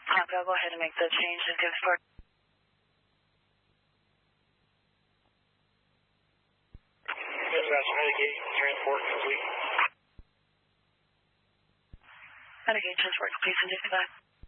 I'll go ahead and make the change and give support. Dispatch, Medicaid transport complete. Medicaid transport complete, and dispatch.